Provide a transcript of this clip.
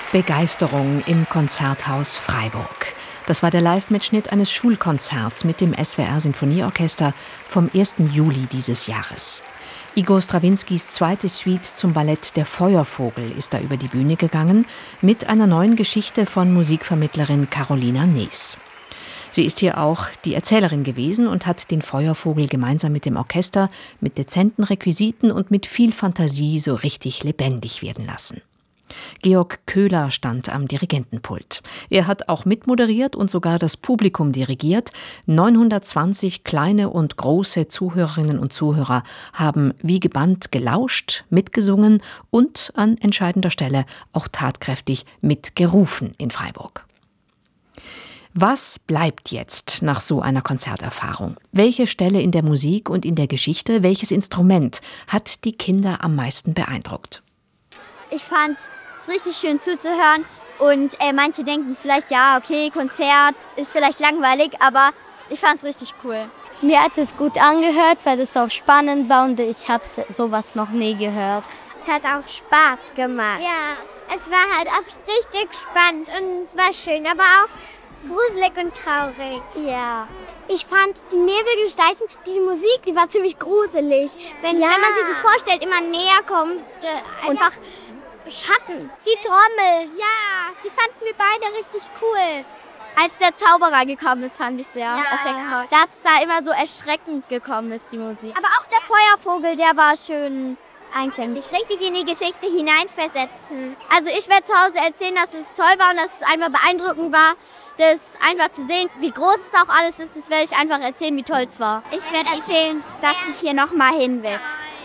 Begeisterung im Konzerthaus Freiburg. Das war der Live-Mitschnitt eines Schulkonzerts mit dem SWR-Sinfonieorchester vom 1. Juli dieses Jahres. Igor Strawinskys zweite Suite zum Ballett Der Feuervogel ist da über die Bühne gegangen mit einer neuen Geschichte von Musikvermittlerin Carolina Nees. Sie ist hier auch die Erzählerin gewesen und hat den Feuervogel gemeinsam mit dem Orchester mit dezenten Requisiten und mit viel Fantasie so richtig lebendig werden lassen. Georg Köhler stand am Dirigentenpult. Er hat auch mitmoderiert und sogar das Publikum dirigiert. 920 kleine und große Zuhörerinnen und Zuhörer haben wie gebannt gelauscht, mitgesungen und an entscheidender Stelle auch tatkräftig mitgerufen in Freiburg. Was bleibt jetzt nach so einer Konzerterfahrung? Welche Stelle in der Musik und in der Geschichte, welches Instrument hat die Kinder am meisten beeindruckt? Ich fand es richtig schön zuzuhören und manche denken vielleicht, ja, okay, Konzert ist vielleicht langweilig, aber ich fand es richtig cool. Mir hat es gut angehört, weil es auch spannend war und ich habe sowas noch nie gehört. Es hat auch Spaß gemacht. Ja, es war halt auch richtig spannend und es war schön, aber auch gruselig und traurig. Ja. Ich fand die Nebelgestalten, diese Musik, die war ziemlich gruselig. Wenn man sich das vorstellt, immer näher kommt, einfach Schatten. Die Trommel, ja, die fanden wir beide richtig cool. Als der Zauberer gekommen ist, fand ich sehr effektvoll. Dass da immer so erschreckend gekommen ist, die Musik. Aber auch der Feuervogel, der war schön einklanglich. Sich richtig in die Geschichte hineinversetzen. Also ich werde zu Hause erzählen, dass es toll war und dass es einfach beeindruckend war. Das einfach zu sehen, wie groß es auch alles ist, das werde ich einfach erzählen, wie toll es war. Ich werde erzählen, dass ich hier nochmal hin will.